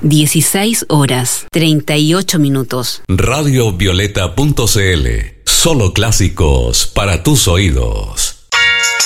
16 horas 38 minutos. Radiovioleta.cl. Solo clásicos para tus oídos.